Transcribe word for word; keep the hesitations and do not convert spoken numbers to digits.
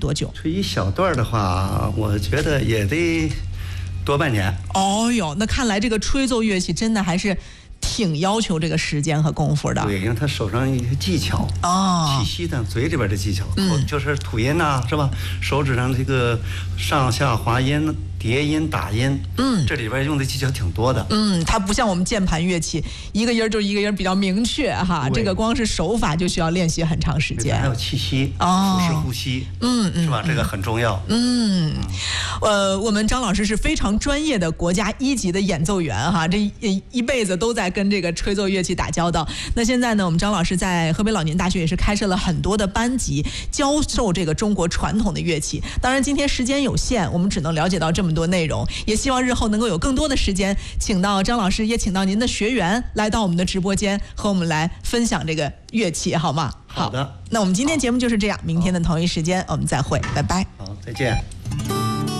多久？ 吹一小段的话，我觉得也得多半年。 哦哟，那看来这个吹奏乐器真的还是挺要求这个时间和功夫的。 对，因为他手上一些技巧， 哦， 气息的嘴里边的技巧， 嗯， 就是吐音呐、啊，是吧？手指上这个上下滑音、叠音、打音， 嗯， 这里边用的技巧挺多的。 嗯，它不像我们键盘乐器，一个音就一个音比较明确哈，这个光是手法就需要练习很长时间。 还有气息， 哦， 腹式呼吸， 嗯嗯， 是吧？这个很重要。 嗯，呃，我们张老师是非常专业的国家一级的演奏员哈，这一一辈子都在跟这个吹奏乐器打交道。那现在呢，我们张老师在河北老年大学也是开设了很多的班级，教授这个中国传统的乐器。当然，今天时间有限，我们只能了解到这么多内容。也希望日后能够有更多的时间，请到张老师，也请到您的学员来到我们的直播间，和我们来分享这个乐器，好吗？ 好的。 那我们今天节目就是这样，明天的同一时间我们再会，拜拜。 好，再见。